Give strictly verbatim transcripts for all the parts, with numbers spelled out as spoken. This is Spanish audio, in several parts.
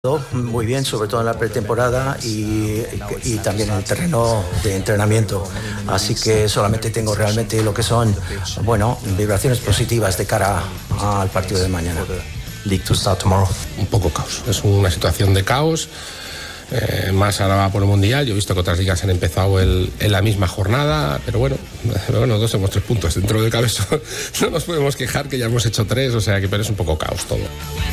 Muy bien, sobre todo en la pretemporada y, y también en el terreno de entrenamiento. Así que solamente tengo realmente lo que son, bueno, vibraciones positivas de cara al partido de mañana. League to start tomorrow. Un poco caos. Es una situación de caos. Eh, más ahora va por el Mundial. Yo he visto que otras ligas han empezado el, en la misma jornada, pero bueno, pero bueno, dos hemos tres puntos. Dentro del cabezo no nos podemos quejar que ya hemos hecho tres, o sea que pero es un poco caos todo.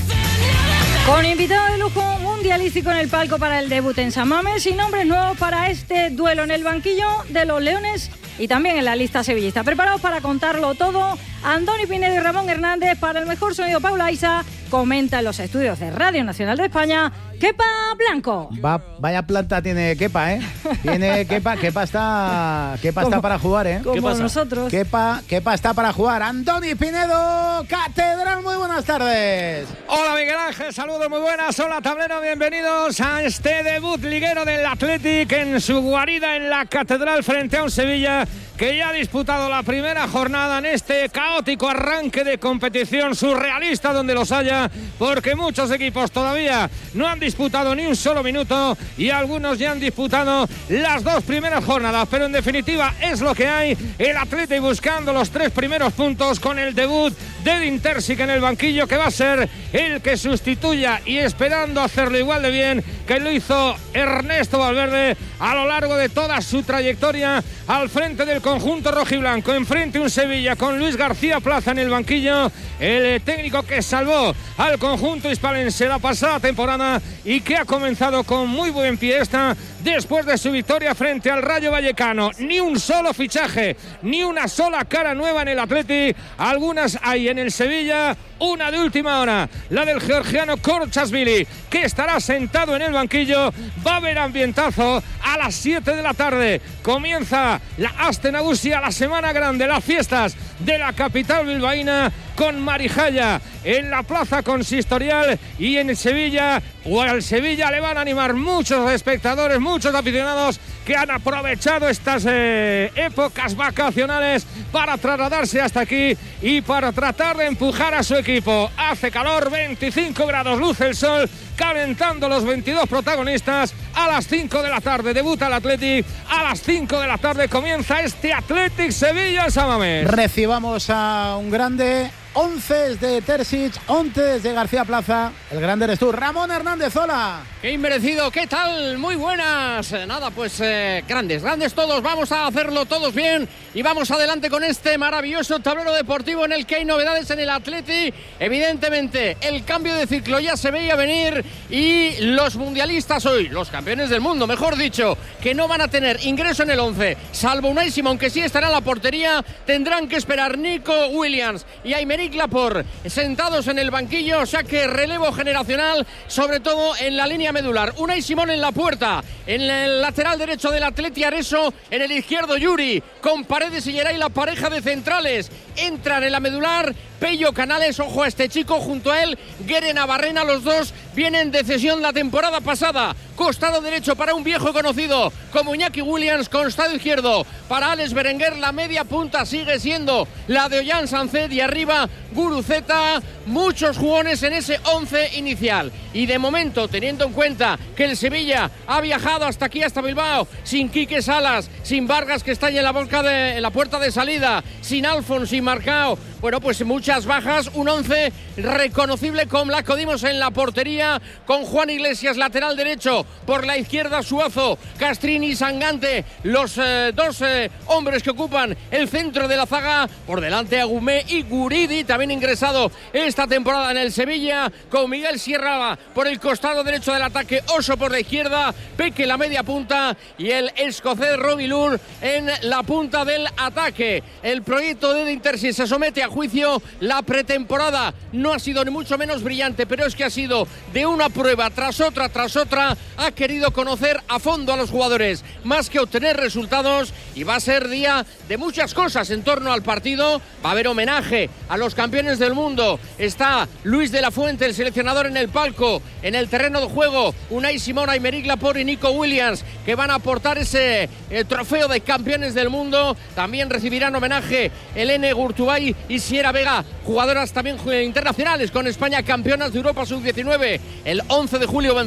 Con invitado de lujo mundialístico en el palco para el debut en San Mamés y nombres nuevos para este duelo en el banquillo de los Leones y también en la lista sevillista. Preparados para contarlo todo, Andoni Pinedo y Ramón Hernández. Para el mejor sonido, Paula Isa comenta en los estudios de Radio Nacional de España, Kepa Blanco. Va, vaya planta tiene Kepa, ¿eh? Tiene Kepa, Kepa está, Kepa está para jugar, ¿eh? Como nosotros. Kepa, Kepa está para jugar. Andoni Pinedo, Catedral, muy buenas tardes. Hola Miguel Ángel, saludos muy buenas. Hola tablero, bienvenidos a este debut liguero del Athletic en su guarida en la Catedral frente a un Sevilla que ya ha disputado la primera jornada en este caótico arranque de competición surrealista donde los haya, porque muchos equipos todavía no han disputado ni un solo minuto y algunos ya han disputado las dos primeras jornadas, pero en definitiva es lo que hay. El Athletic buscando los tres primeros puntos con el debut de Edin Terzic en el banquillo, que va a ser el que sustituya y esperando hacerlo igual de bien que lo hizo Ernesto Valverde a lo largo de toda su trayectoria al frente del conjunto rojiblanco. Enfrente un Sevilla con Luis García Plaza en el banquillo, el técnico que salvó al conjunto hispalense la pasada temporada y que ha comenzado con muy buen pie esta después de su victoria frente al Rayo Vallecano. Ni un solo fichaje, ni una sola cara nueva en el Athletic. Algunas hay en el Sevilla, una de última hora, la del georgiano Korchashvili, que estará sentado en el banquillo. Va a haber ambientazo a las siete de la tarde. Comienza la Aste Nagusia, la semana grande, las fiestas de la capital bilbaína, con Marijaya en la plaza consistorial, y en Sevilla, o al Sevilla le van a animar muchos espectadores, muchos aficionados que han aprovechado estas eh, épocas vacacionales para trasladarse hasta aquí y para tratar de empujar a su equipo. Hace calor, veinticinco grados, luce el sol, calentando los veintidós protagonistas. A las cinco de la tarde debuta el Athletic, a las cinco de la tarde comienza este Athletic Sevilla en San Mamés. Recibamos a un grande. once de Terzic, once de García Plaza. El grande eres tú, Ramón Hernández. Hola. Qué inmerecido, ¿qué tal? Muy buenas. Nada, pues eh, grandes, grandes todos. Vamos a hacerlo todos bien y vamos adelante con este maravilloso tablero deportivo en el que hay novedades en el Athletic. Evidentemente, el cambio de ciclo ya se veía venir y los mundialistas hoy, los campeones del mundo, mejor dicho, que no van a tener ingreso en el once, salvo Unai Simón, que sí estará en la portería, tendrán que esperar Nico Williams y Aymeric Laporte sentados en el banquillo, o sea que relevo generacional, sobre todo en la línea medular. Unai Simón en la puerta, en el lateral derecho del Athletic Areso, en el izquierdo Yuri, con Paredes y Geray, la pareja de centrales. Entran en la medular Pello Canales, ojo a este chico, junto a él Guere Navarrena, los dos vienen de cesión la temporada pasada. Costado derecho para un viejo conocido como Iñaki Williams, costado izquierdo para Alex Berenguer, la media punta sigue siendo la de Ollán Sancet y arriba Guruceta. Muchos jugones en ese once inicial y de momento, teniendo en cuenta que el Sevilla ha viajado hasta aquí, hasta Bilbao, sin Quique Salas, sin Vargas, que está ahí en la, boca de, en la puerta de salida, sin Alfons, sin Marcao, bueno, pues muchas bajas, un once reconocible con Blanco Dimos en la portería, con Juan Iglesias lateral derecho, por la izquierda Suazo, Castrini, Sangante, los eh, dos eh, hombres que ocupan el centro de la zaga, por delante Agumé y Guridi, también ingresado esta temporada en el Sevilla, con Miguel Sierra por el costado derecho del ataque, Oso por la izquierda, Peque la media punta y el escocés Robilur en la punta del ataque. El proyecto de Edin Terzic se somete a juicio. La pretemporada no ha sido ni mucho menos brillante, pero es que ha sido de una prueba tras otra, tras otra. Ha querido conocer a fondo a los jugadores, más que obtener resultados, y va a ser día de muchas cosas en torno al partido. Va a haber homenaje a los campeones del mundo. Está Luis de la Fuente, el seleccionador, en el palco. En el terreno de juego, Unai Simón, Aymeric Laporte y Nico Williams, que van a aportar ese eh, trofeo de campeones del mundo. También recibirán homenaje Elene Gurtubay y Sierra Vega, jugadoras también internacionales internacionales con España campeonas de Europa sub diecinueve el once de julio